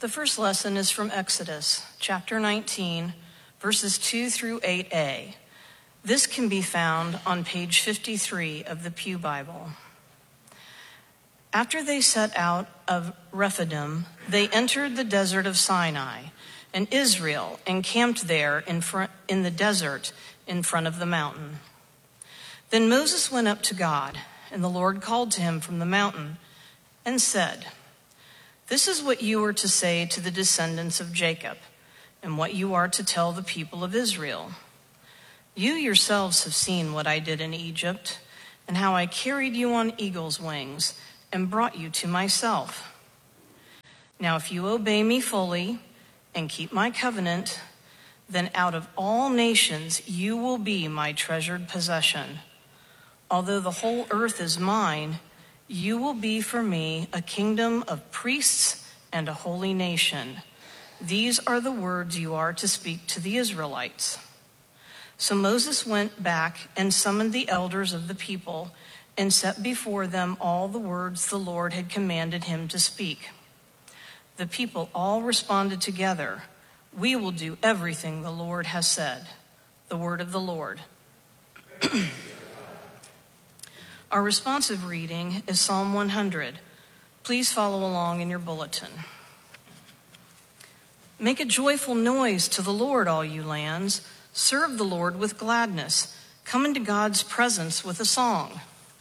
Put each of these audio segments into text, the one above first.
The first lesson is from Exodus, chapter 19, verses 2 through 8a. This can be found on page 53 of the Pew Bible. After they set out of Rephidim, they entered the desert of Sinai, and Israel encamped there in the desert in front of the mountain. Then Moses went up to God, and the Lord called to him from the mountain and said, "This is what you are to say to the descendants of Jacob, and what you are to tell the people of Israel. You yourselves have seen what I did in Egypt, and how I carried you on eagle's wings and brought you to myself. Now if you obey me fully and keep my covenant, then out of all nations you will be my treasured possession. Although the whole earth is mine, you will be for me a kingdom of priests and a holy nation. These are the words you are to speak to the Israelites." So Moses went back and summoned the elders of the people and set before them all the words the Lord had commanded him to speak. The people all responded together, "We will do everything the Lord has said." The word of the Lord. Our responsive reading is Psalm 100. Please follow along in your bulletin. Make a joyful noise to the Lord, all you lands. Serve the Lord with gladness. Come into God's presence with a song.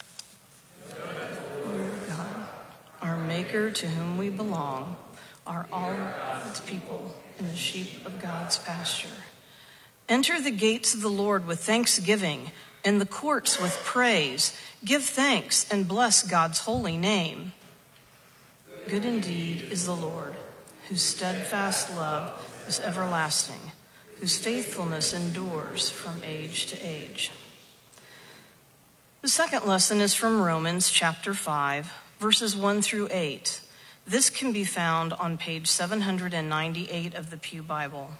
Lord God, our Maker to whom we belong, are all God's people and the sheep of God's pasture. Enter the gates of the Lord with thanksgiving, and the courts with praise. Give thanks and bless God's holy name. Good indeed is the Lord, whose steadfast love is everlasting, whose faithfulness endures from age to age. The second lesson is from Romans chapter 5, verses 1 through 8. This can be found on page 798 of the Pew Bible.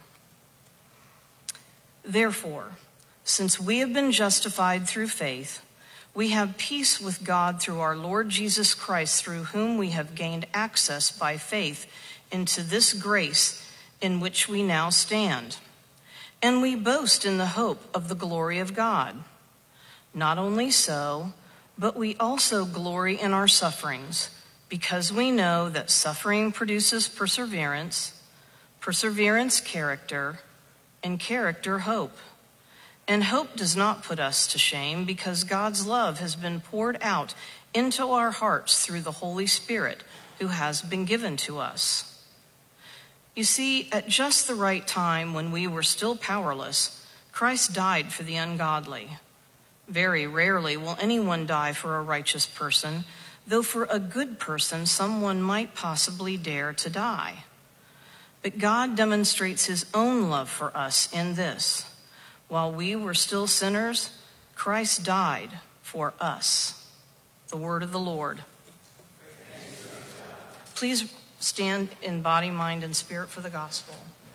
Therefore, since we have been justified through faith, we have peace with God through our Lord Jesus Christ, through whom we have gained access by faith into this grace in which we now stand. And we boast in the hope of the glory of God. Not only so, but we also glory in our sufferings, because we know that suffering produces perseverance, perseverance character, and character hope. And hope does not put us to shame, because God's love has been poured out into our hearts through the Holy Spirit who has been given to us. You see, at just the right time, when we were still powerless, Christ died for the ungodly. Very rarely will anyone die for a righteous person, though for a good person someone might possibly dare to die. But God demonstrates his own love for us in this: while we were still sinners, Christ died for us. The word of the Lord. Please stand in body, mind, and spirit for the gospel.